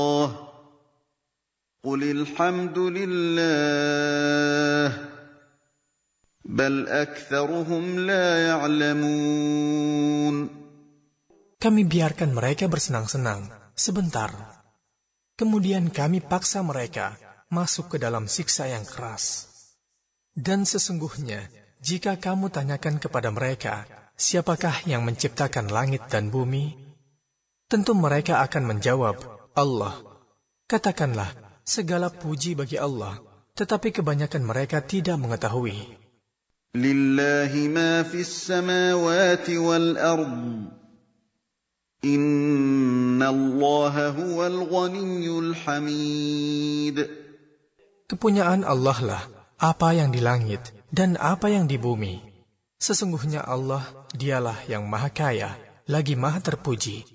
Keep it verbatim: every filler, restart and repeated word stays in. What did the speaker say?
Qulil hamdulillah bal aktsaruhum la ya'lamun. Kami biarkan mereka bersenang-senang sebentar. Kemudian kami paksa mereka masuk ke dalam siksa yang keras. Dan sesungguhnya, jika kamu tanyakan kepada mereka, siapakah yang menciptakan langit dan bumi? Tentu mereka akan menjawab, Allah. Katakanlah, segala puji bagi Allah, tetapi kebanyakan mereka tidak mengetahui. Lillahi ma fis samawati wal ardh. Inna Allaha huwal ghaniyyul hamid. Kepunyaan Allah lah apa yang di langit dan apa yang di bumi. Sesungguhnya Allah, dialah yang maha kaya, lagi maha terpuji.